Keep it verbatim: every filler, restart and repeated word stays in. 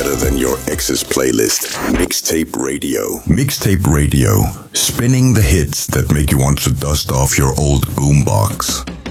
better than your ex's playlist. Mixtape Radio. Mixtape Radio. Spinning the hits that make you want to dust off your old boombox.